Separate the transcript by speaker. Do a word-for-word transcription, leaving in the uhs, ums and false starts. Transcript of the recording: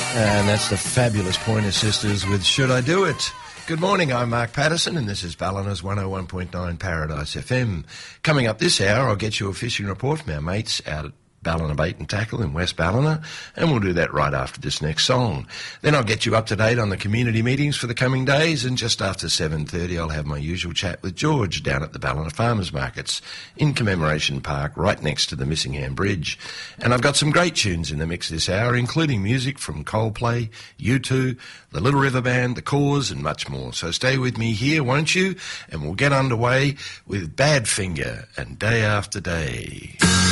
Speaker 1: And that's the fabulous Pointer Sisters with Should I Do It? Good morning, I'm Mark Patterson and this is Ballina's one oh one point nine Paradise F M. Coming up this hour, I'll get you a fishing report from our mates out at Ballina Bait and Tackle in West Ballina, and we'll do that right after this next song. Then I'll get you up to date on the community meetings for the coming days, and just after seven thirty I'll have my usual chat with George down at the Ballina Farmers Markets in Commemoration Park, right next to the Missingham Bridge. And I've got some great tunes in the mix this hour, including music from Coldplay, U two, the Little River Band, The Cause, and much more. So stay with me here, won't you? And we'll get underway with Badfinger and Day After Day.